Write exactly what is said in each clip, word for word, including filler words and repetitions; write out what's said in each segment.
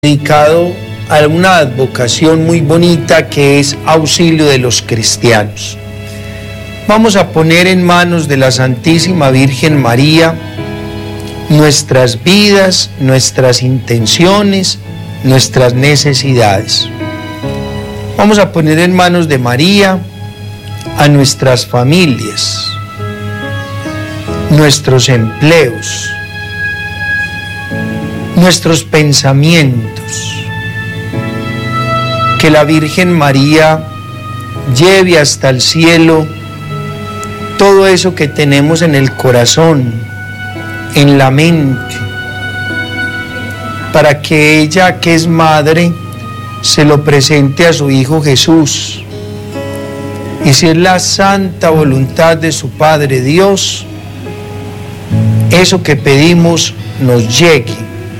dedicado a una advocación muy bonita que es auxilio de los cristianos. Vamos a poner en manos de la Santísima Virgen María nuestras vidas, nuestras intenciones, nuestras necesidades. Vamos a poner en manos de María a nuestras familias, nuestros empleos, nuestros pensamientos. Que la Virgen María lleve hasta el cielo todo eso que tenemos en el corazón, en la mente, para que ella, que es madre, se lo presente a su Hijo Jesús. Y si es la santa voluntad de su Padre Dios, eso que pedimos nos llegue.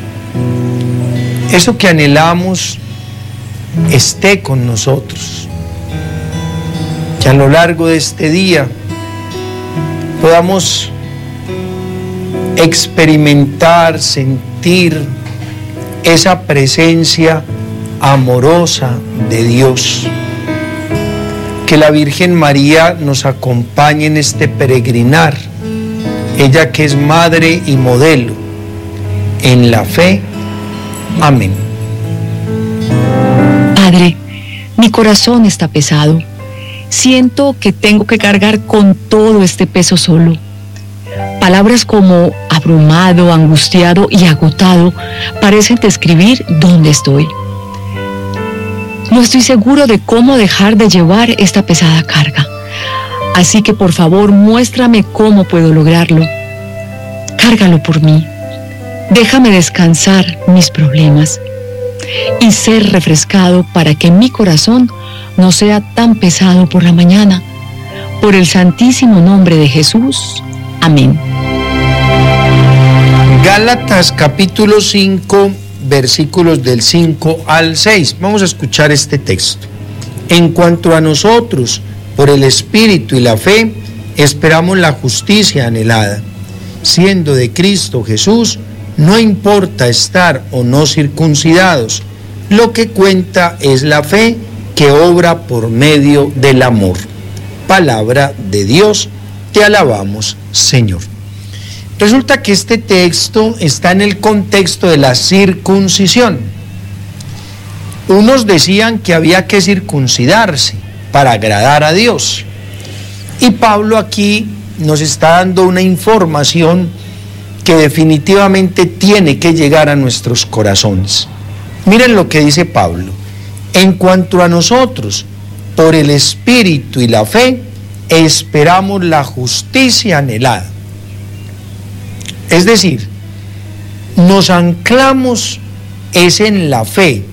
Eso que anhelamos esté con nosotros. Que a lo largo de este día podamos experimentar, sentir esa presencia amorosa de Dios. Que la Virgen María nos acompañe en este peregrinar, ella que es madre y modelo en la fe. Amén. Padre, mi corazón está pesado. Siento que tengo que cargar con todo este peso solo. Palabras como abrumado, angustiado y agotado parecen describir dónde estoy. No estoy seguro de cómo dejar de llevar esta pesada carga. Así que por favor muéstrame cómo puedo lograrlo. Cárgalo por mí. Déjame descansar mis problemas y ser refrescado para que mi corazón no sea tan pesado por la mañana. Por el santísimo nombre de Jesús. Amén. Gálatas capítulo cinco, versículos del cinco al seis. Vamos a escuchar este texto. En cuanto a nosotros, por el Espíritu y la fe, esperamos la justicia anhelada, siendo de Cristo Jesús. No importa estar o no circuncidados, lo que cuenta es la fe que obra por medio del amor. Palabra de Dios, te alabamos, Señor. Resulta que este texto está en el contexto de la circuncisión. Unos decían que había que circuncidarse para agradar a Dios. Y Pablo aquí nos está dando una información que definitivamente tiene que llegar a nuestros corazones. Miren lo que dice Pablo. En cuanto a nosotros, por el Espíritu y la fe, esperamos la justicia anhelada. Es decir, nos anclamos es en la fe.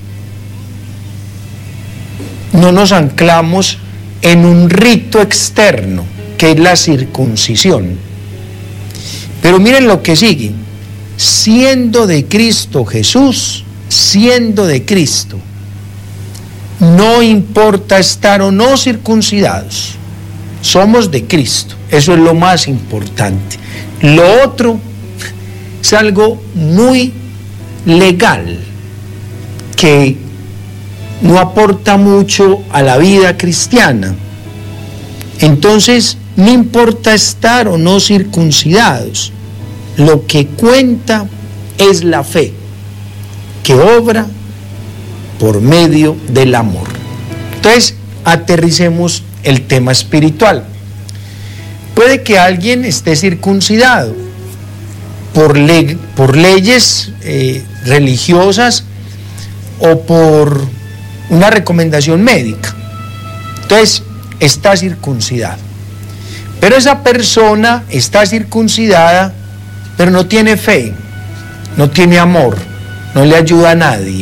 No nos anclamos en un rito externo, que es la circuncisión. Pero miren lo que sigue, siendo de Cristo Jesús, siendo de Cristo, no importa estar o no circuncidados, somos de Cristo, eso es lo más importante. Lo otro es algo muy legal, que no aporta mucho a la vida cristiana. Entonces, no importa estar o no circuncidados, lo que cuenta es la fe, que obra por medio del amor. Entonces, aterricemos el tema espiritual. Puede que alguien esté circuncidado por, le por leyes eh, religiosas o por una recomendación médica. Entonces, está circuncidado. Pero esa persona está circuncidada, pero no tiene fe, no tiene amor, no le ayuda a nadie.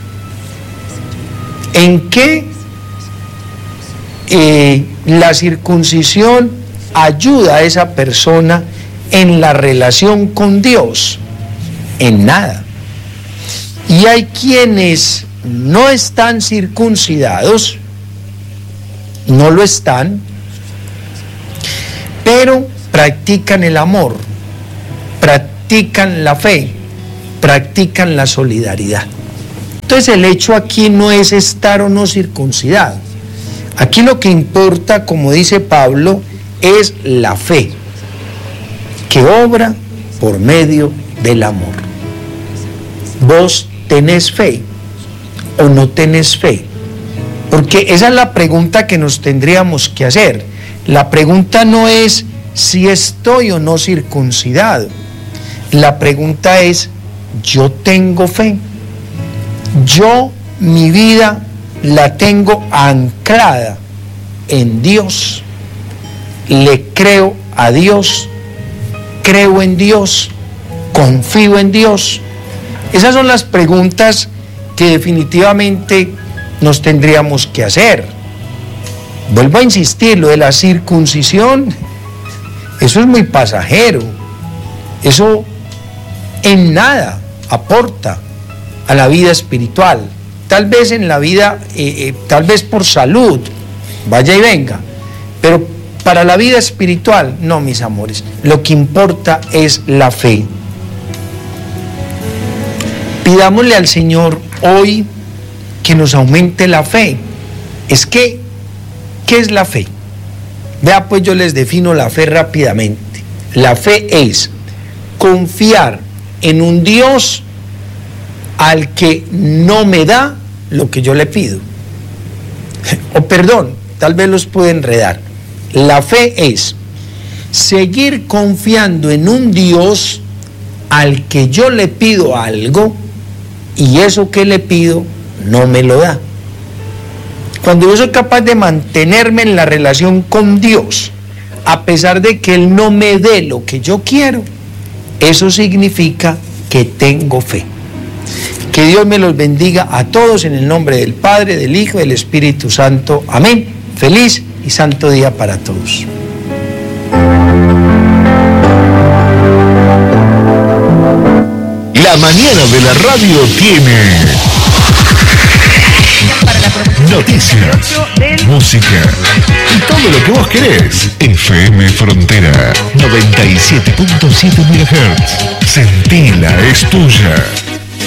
¿En qué eh, la circuncisión ayuda a esa persona en la relación con Dios? En nada. Y hay quienes no están circuncidados, no lo están, pero practican el amor, practican la fe, practican la solidaridad. Entonces el hecho aquí no es estar o no circuncidado. Aquí lo que importa, como dice Pablo, es la fe, que obra por medio del amor. ¿Vos tenés fe o no tenés fe? Porque esa es la pregunta que nos tendríamos que hacer. La pregunta no es si estoy o no circuncidado. La pregunta es, ¿yo tengo fe? Yo, mi vida, la tengo anclada en Dios. Le creo a Dios, creo en Dios, confío en Dios. Esas son las preguntas que definitivamente nos tendríamos que hacer. Vuelvo a insistir, lo de la circuncisión, eso es muy pasajero. Eso en nada aporta a la vida espiritual. Tal vez en la vida, eh, eh, tal vez por salud, vaya y venga, pero para la vida espiritual, no, mis amores, lo que importa es la fe. Pidámosle al Señor hoy que nos aumente la fe. Es que, ¿qué es la fe? Vea, pues yo les defino la fe rápidamente. La fe es confiar en un Dios al que no me da lo que yo le pido. O perdón, tal vez los puedo enredar. La fe es seguir confiando en un Dios al que yo le pido algo y eso que le pido no me lo da. Cuando yo soy capaz de mantenerme en la relación con Dios, a pesar de que Él no me dé lo que yo quiero, eso significa que tengo fe. Que Dios me los bendiga a todos en el nombre del Padre, del Hijo y del Espíritu Santo. Amén. Feliz y santo día para todos. La mañana de la radio tiene noticias, música y todo lo que vos querés. F M Frontera noventa y siete punto siete megahertz. Sentila, es tuya.